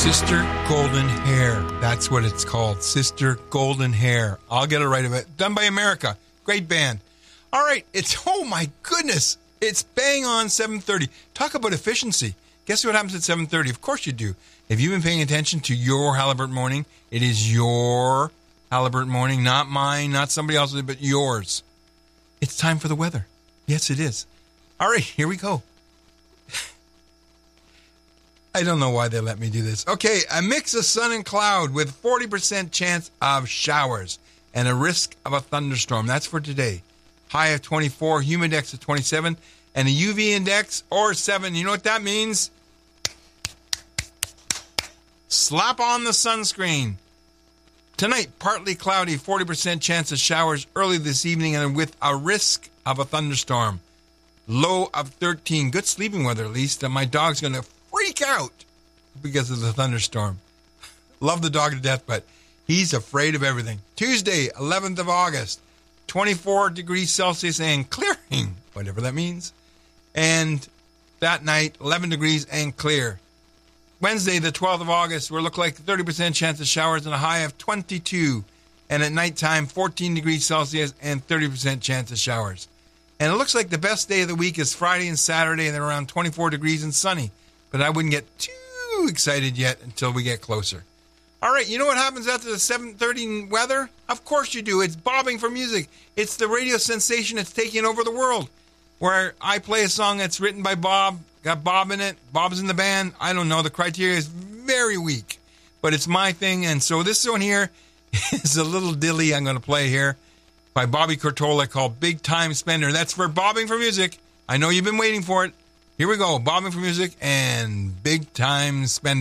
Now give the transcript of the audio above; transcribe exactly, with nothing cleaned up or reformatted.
Sister Golden Hair. That's what it's called. Sister Golden Hair. I'll get it right of it. Done by America. Great band. All right. It's, oh my goodness. It's bang on seven thirty. Talk about efficiency. Guess what happens at seven thirty? Of course you do. If you've been paying attention to your Halliburton Morning, it is your Halliburton Morning, not mine, not somebody else's, but yours. It's time for the weather. Yes, it is. All right, here we go. I don't know why they let me do this. Okay, a mix of sun and cloud with forty percent chance of showers and a risk of a thunderstorm. That's for today. High of twenty-four, humidex of twenty-seven, and a U V index or seven. You know what that means? Slap on the sunscreen. Tonight, partly cloudy, forty percent chance of showers early this evening and with a risk of a thunderstorm. Low of thirteen. Good sleeping weather, at least. And my dog's going to freak out because of the thunderstorm. Love the dog to death, but he's afraid of everything. Tuesday, eleventh of August, twenty-four degrees Celsius and clearing, whatever that means. And that night, eleven degrees and clear. Wednesday, the twelfth of August, will look like thirty percent chance of showers and a high of twenty-two. And at nighttime, fourteen degrees Celsius and thirty percent chance of showers. And it looks like the best day of the week is Friday and Saturday, and they're around twenty-four degrees and sunny. But I wouldn't get too excited yet until we get closer. All right, you know what happens after the seven thirty weather? Of course you do. It's bobbing for music. It's the radio sensation that's taking over the world. Where I play a song that's written by Bob, got Bob in it, Bob's in the band. I don't know. The criteria is very weak. But it's my thing. And so this one here is a little dilly I'm going to play here by Bobby Cortola called Big Time Spender. That's for bobbing for music. I know you've been waiting for it. Here we go, bobbing for music and Big Time Spender.